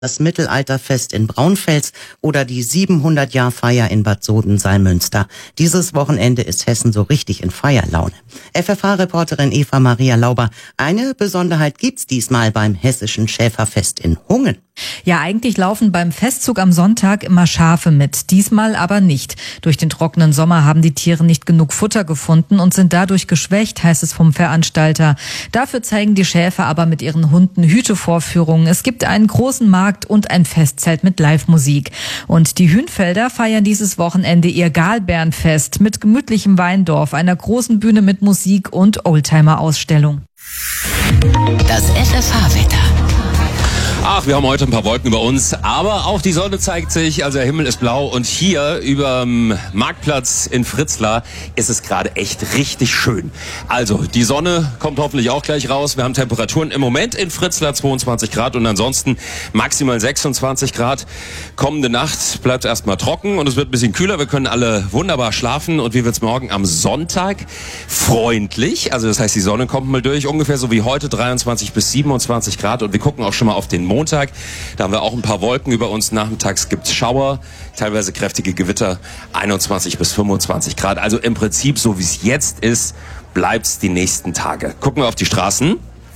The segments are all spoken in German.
das Mittelalterfest in Braunfels oder die 700-Jahr-Feier in Bad Soden-Salmünster. Dieses Wochenende ist Hessen so richtig in Feierlaune. FFH-Reporterin Eva Maria Lauber, eine Besonderheit gibt's diesmal beim Hessischen Schäferfest in Hungen. Ja, eigentlich laufen beim Festzug am Sonntag immer Schafe mit, diesmal aber nicht. Durch den trockenen Sommer haben die Tiere nicht genug Futter gefunden und sind dadurch geschwächt, heißt es vom Veranstalter. Dafür zeigen die Schäfer aber mit ihren Hunden Hütevorführungen. Es gibt einen großen Markt und ein Festzelt mit Live-Musik. Und die Hünfelder feiern dieses Wochenende ihr Galbärenfest mit gemütlichem Weindorf, einer großen Bühne mit Musik und Oldtimer-Ausstellung. Das FFH-Wetter. Ach, wir haben heute ein paar Wolken über uns, aber auch die Sonne zeigt sich, also der Himmel ist blau und hier überm Marktplatz in Fritzlar ist es gerade echt richtig schön. Also die Sonne kommt hoffentlich auch gleich raus. Wir haben Temperaturen im Moment in Fritzlar 22 Grad und ansonsten maximal 26 Grad. Kommende Nacht bleibt erstmal trocken und es wird ein bisschen kühler. Wir können alle wunderbar schlafen und wie wird's morgen am Sonntag? Freundlich, also das heißt die Sonne kommt mal durch, ungefähr so wie heute 23 bis 27 Grad und wir gucken auch schon mal auf den Montag. Da haben wir auch ein paar Wolken über uns. Nachmittags gibt's Schauer, teilweise kräftige Gewitter, 21 bis 25 Grad. Also im Prinzip, so wie es jetzt ist, bleibt's die nächsten Tage. Gucken wir auf die Straßen.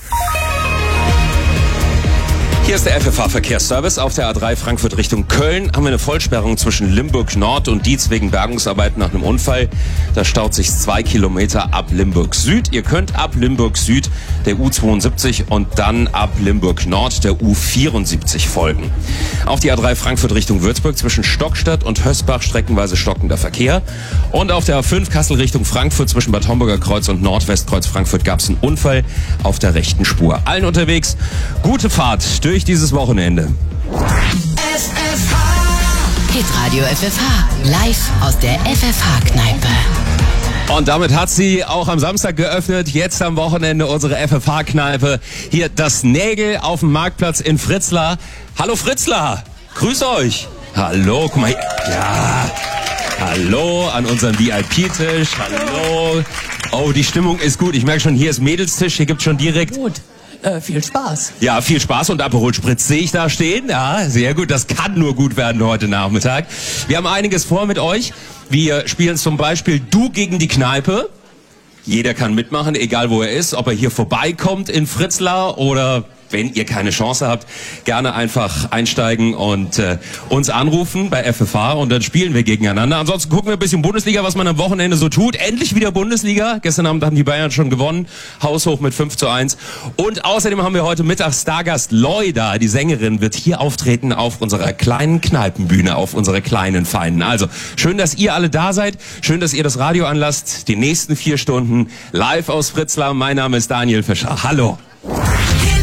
Hier ist der FFH-Verkehrsservice. Auf der A3 Frankfurt Richtung Köln haben wir eine Vollsperrung zwischen Limburg Nord und Dietz wegen Bergungsarbeiten nach einem Unfall. Da staut sich 2 Kilometer ab Limburg Süd. Ihr könnt ab Limburg Süd der U72 und dann ab Limburg Nord der U74 folgen. Auf die A3 Frankfurt Richtung Würzburg zwischen Stockstadt und Hösbach streckenweise stockender Verkehr. Und auf der A5 Kassel Richtung Frankfurt zwischen Bad Homburger Kreuz und Nordwestkreuz Frankfurt gab es einen Unfall auf der rechten Spur. Allen unterwegs, gute Fahrt durch dieses Wochenende. FFH. Hitradio FFH. Live aus der FFH-Kneipe. Und damit hat sie auch am Samstag geöffnet. Jetzt am Wochenende unsere FFH-Kneipe. Hier das Nägel auf dem Marktplatz in Fritzlar. Hallo Fritzlar, grüß euch. Hallo, guck mal hier. Ja, hallo an unserem VIP-Tisch. Hallo. Oh, die Stimmung ist gut. Ich merke schon, hier ist Mädelstisch. Hier gibt's schon direkt... Gut. Viel Spaß. Ja, viel Spaß und Aperol Spritz sehe ich da stehen. Ja, sehr gut. Das kann nur gut werden heute Nachmittag. Wir haben einiges vor mit euch. Wir spielen zum Beispiel Du gegen die Kneipe. Jeder kann mitmachen, egal wo er ist. Ob er hier vorbeikommt in Fritzlar oder... Wenn ihr keine Chance habt, gerne einfach einsteigen und uns anrufen bei FFH und dann spielen wir gegeneinander. Ansonsten gucken wir ein bisschen Bundesliga, was man am Wochenende so tut. Endlich wieder Bundesliga. Gestern Abend haben die Bayern schon gewonnen. Haushoch mit 5:1. Und außerdem haben wir heute Mittag Stargast Loida. Die Sängerin wird hier auftreten auf unserer kleinen Kneipenbühne, auf unserer kleinen Feinen. Also schön, dass ihr alle da seid. Schön, dass ihr das Radio anlasst. Die nächsten 4 Stunden live aus Fritzlar. Mein Name ist Daniel Fischer. Hallo.